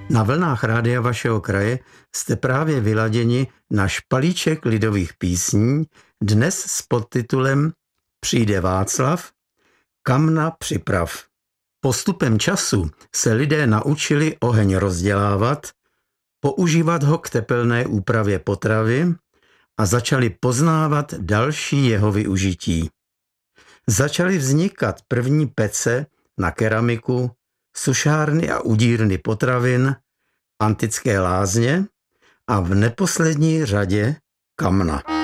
Na vlnách rádia vašeho kraje jste právě vyladěni na špalíček lidových písní, dnes s podtitulem Přijde Václav, kamna připrav. Postupem času se lidé naučili oheň rozdělávat, používat ho k tepelné úpravě potravy a začali poznávat další jeho využití. Začaly vznikat první pece na keramiku, sušárny a udírny potravin, antické lázně a v neposlední řadě kamna.